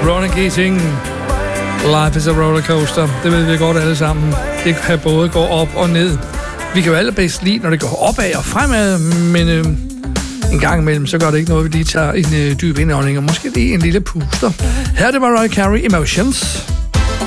Ronnie Keating. Life is a rollercoaster. Det ved vi godt alle sammen. Det kan både gå op og ned. Vi kan jo allerbedst lide, når det går opad og fremad, men en gang imellem, så gør det ikke noget, vi lige tager en dyb indånding, og måske lige en lille puster. Her det var Mariah Carey, Emotions.